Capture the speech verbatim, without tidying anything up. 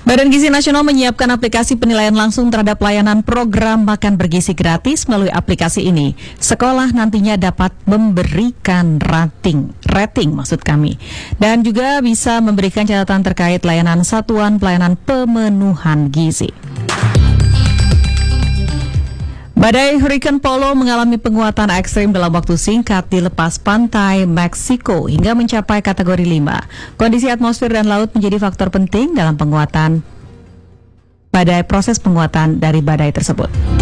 Badan Gizi Nasional menyiapkan aplikasi penilaian langsung terhadap layanan program makan bergizi gratis melalui aplikasi ini. Sekolah nantinya dapat memberikan rating, rating maksud kami, dan juga bisa memberikan catatan terkait layanan satuan pelayanan pemenuhan gizi. Badai Hurricane Polo mengalami penguatan ekstrim dalam waktu singkat di lepas pantai Meksiko hingga mencapai kategori lima. Kondisi atmosfer dan laut menjadi faktor penting dalam penguatan badai proses penguatan dari badai tersebut.